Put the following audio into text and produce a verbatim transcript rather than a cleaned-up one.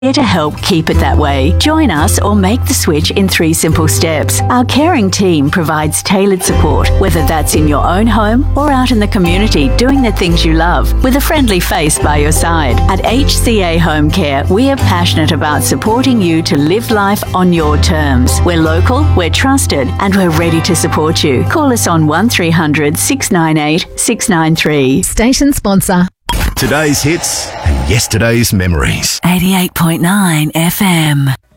Here to help keep it that way. Join us or make the switch in three simple steps. Our caring team provides tailored support, whether that's in your own home or out in the community doing the things you love, with a friendly face by your side. At H C A Home Care, we are passionate about supporting you to live life on your terms. We're local, we're trusted, and we're ready to support you. Call us on one three hundred six nine eight six nine three. Station sponsor. Today's hits and yesterday's memories. eighty-eight point nine F M.